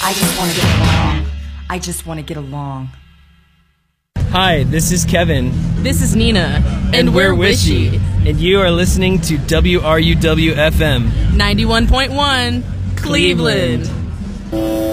I just want to get along. I just want to get along. Hi, this is Kevin. This is Nina. And we're Wishy. And you are listening to WRUW-FM 91.1 Cleveland.